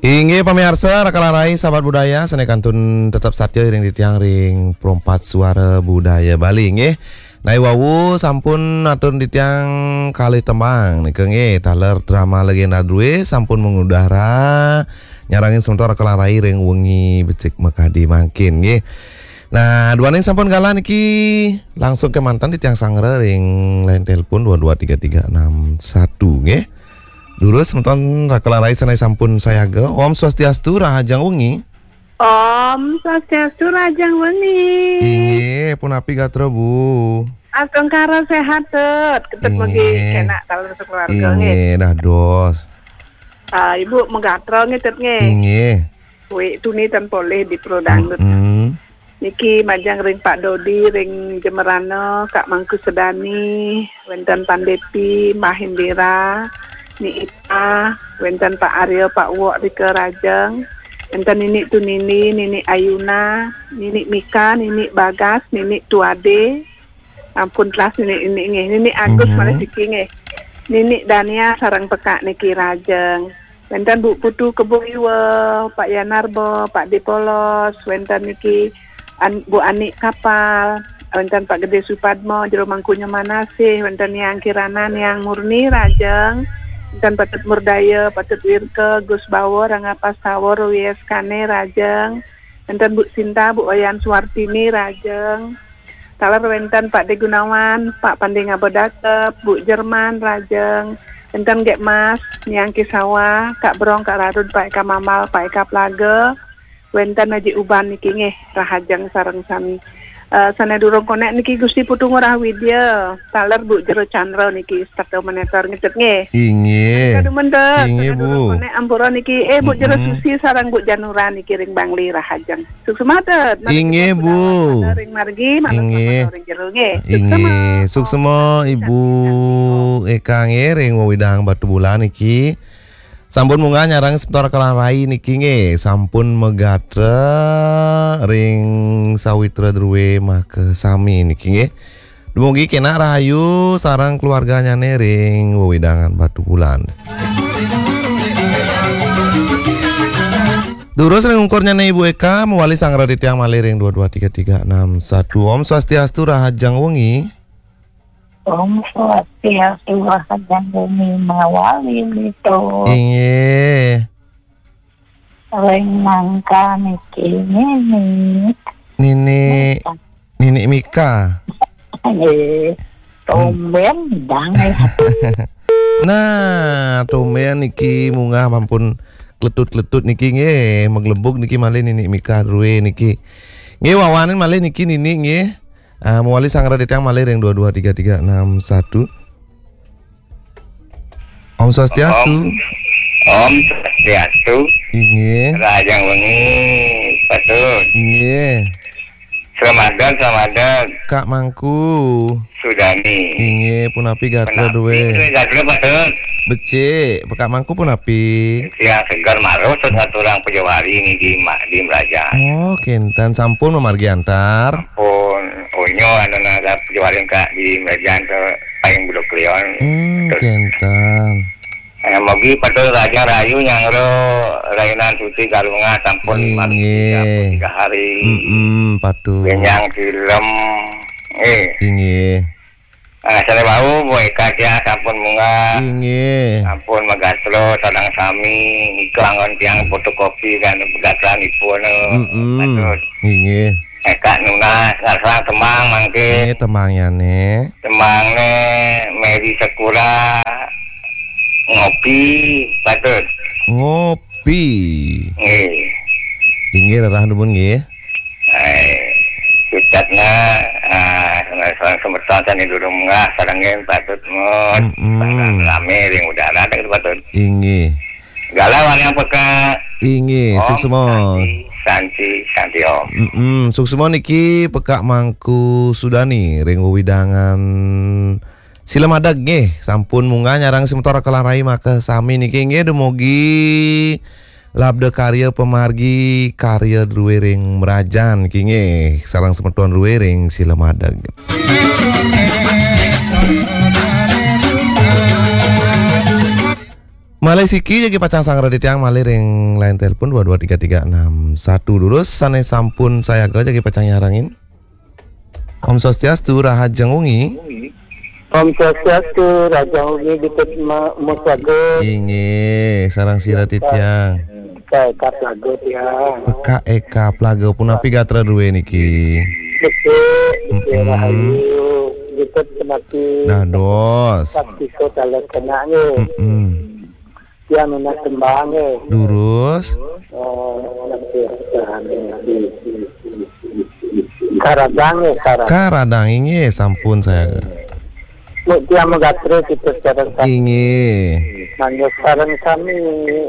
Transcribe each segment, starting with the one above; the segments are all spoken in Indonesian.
Inge pamirsa rakalarai sahabat budaya senekantun tetap satya ring di tiang ring perompat suara budaya Bali nggih. Nai wawu sampun atur di tiang kali tembang nih nggih taler drama legenda duwe sampun mengudara nyarangin sementara rakalarai ring wengi becik mekadi mangkin nggih. Nah, duaning sampun gala niki langsung ke mantan di tiang sangre ring line telepon 223361 nggih. Dulu sementon rakalarai sanai sampun sayaga. Om Swastiastu rahajang wengi. Om Swastiastu rahajang wengi. Inge punapi gatra Bu. Asong karo sehat ketut magi kena kalau keluarga Inge dah dos. Ibu mengatro ngetut nge. Inge. Wi tuni tan boleh di prodang. Niki majang ring Pak Dodi, ring Jemerano, Kak Mangku Sedani, Wentan Pandepi, Mbah Hindira, Ni Ita, Wentan Pak Aryo, Pak Wok Rike Rajeng, Wentan Nini Tunini, Nini Ayuna, Nini Mika, Nini Bagas, Nini Tuade, ampun kelas Nini Agus malah diki nge, Nini Dania sarang pekak Niki Rajeng, Wentan Bu Putu Kebo Iwe, Pak Yanarbo, Pak Dipolos, Wentan Niki Bu Ani Kapal, Wentan Pak Gede Supadmo, Jero Mangkunya Manasih, Wentan yang Kiranan yang Murni Rajeng, Wentan Patut Murdaya, Patut Wirke, Gus Bawo, Rangapas Tawor, Wies Kane Rajeng, Wentan Bu Sinta, Bu Oyan Suwartini Rajeng, Taler Wentan Pak De Gunawan, Pak Pandai Ngabodakep, Bu Jerman Rajeng, Wentan Gek Mas, Nyang Kisawa, Kak Brong, Kak Radun, Pak Eka Mamal, Pak Eka Plage, Wentan Haji Uban niki nggih rahajang sareng sami. Sana durung konek niki Gusti Putu Ngurah Widya, taler Bu Jero Chandra niki starter monitor ngecet nggih. Inge. Kadu mendhet. Inge Bu. Konek ampura niki Bu Jero Susi sareng Bu Janura niki ring Bangli rahajang. Suksumadet. Inge Bu. Ring Margi Inge. ring Jero nggih. Inge. Suksema Ibu Eka nggih ring Widang Batu Bulan niki. Sampun munggah nyarang sebentar kalarai niki nge sampun megatra ring sawitra druwe make sami niki nge. Dumugi kena rahayu sarang keluarganya nih ring wewidangan Batu Bulan. Durus ring ungkurnya nih Ibu Eka mewali sang radit yang malih ring 223361. Om Swastiastu rahajang wengi. Om Swastiastu rahajang bumi mawali itu. Inge. Ring nangka niki Nini Mika. Tumben dang. Nah, tumben niki munggah mampun kletut-kletut niki nge meglebuk niki malih Nini Mika ruwe niki. Nge wawanin malih niki Nini nge. Mewali sang radit yang malih ring 223361. Om Swastiastu. Om Swastiastu. Inge. Rahajang wengi patut. Inge. Selamat Kak Mangku Sudani. Inge punapi gatra duwe. Gatra patut. Becik, Kak Mangku punapi. Yang segar maru satu orang pejawari ini di Meraja. Oh, kentan sampun memargi antar. Pun onyo anu ada pejawari kak di Meraja ke paling budok Leon. Kentan. Mogi patut Raja Rayu yang rayunan suci galunga sampun 3 hari. Patut. Yang film Inge. Saya bau boy kaca sampun munga. Inge. Sampun magaslo sadang sami iklangon tiang fotokopi kan pegatran ipun. Patut. Inge. Eka nuna ngarang temang mangke. Inge temangnya ne. Temangne Meri Sekura ngopi patut. Ngopi. Nggih. Inge rarah numun nggih. Ucapna sareng semeton tani durung munggah sarengin patut mut. Rame ring udara teh patut. Inge. Galau yang peka. Inge, suksema. Santi Om. Suksema niki pekak Mangku Sudani ring wewidangan Silemadag nggih sampun munggah nyarang sementara kalarai maka sami niki nggih dumugi labda karya pemargi karya druwe ring Merajan niki nggih sareng semeton druwe ring Silemadag. Malai siki jadi pacang sang radit yang malai ring line telepon 223361 durus sane sampun saya ke jadi pacang nyarangin. Om Swastiastu Rahajeng Ungi. Om Swastiastu Rahajeng Ungi dipet musago. Inge sarang si radit yang. Eka plago tiang. Peka eka plago punapi gatra duwe niki. Betul. Rahayu dipet penati. Dados. Saktiko talat kenanya. Ya mina tembangnya. Durus. Karadangnya Karadang inge sampun saya. Dia megatre kita sekarang Inge. Nanya sekarang kami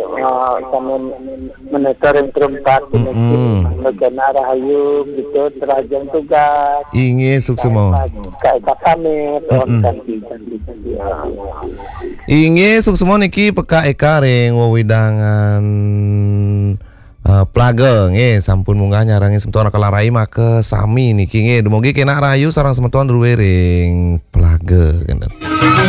monitoring perempat ini negara Rahayu gitu terajang tugas. Inge suksemo. Kayak kami Inge suksemo niki peka eka ring wewidangan plaga nge sampun munggah nyarangi semetuan kalarai make sami niki nge dumugi kena rayu sareng semetuan ruwe ring plaga